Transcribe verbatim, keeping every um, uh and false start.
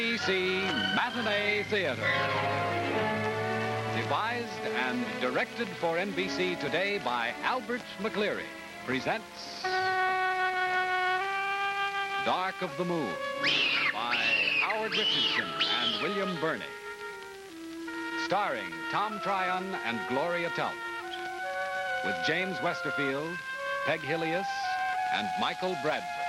N B C Matinee Theater. Devised and directed for N B C today by Albert McCleary, presents Dark of the Moon by Howard Richardson and William Burney. Starring Tom Tryon and Gloria Talbot. With James Westerfield, Peg Hillius, and Michael Bradford.